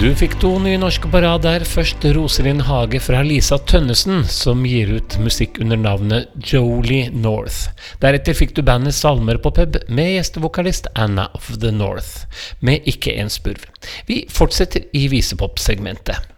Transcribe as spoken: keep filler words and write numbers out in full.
Du fikk to nye norske på rad der. Først Rosalind Hage fra Lisa Tønnesen, som gir ut musikk under navnet Jolie North. Deretter fikk du bandet Salmer på pub med gjestevokalist Anna of the North, med Ikke en spurv. Vi fortsetter i visepop-segmentet.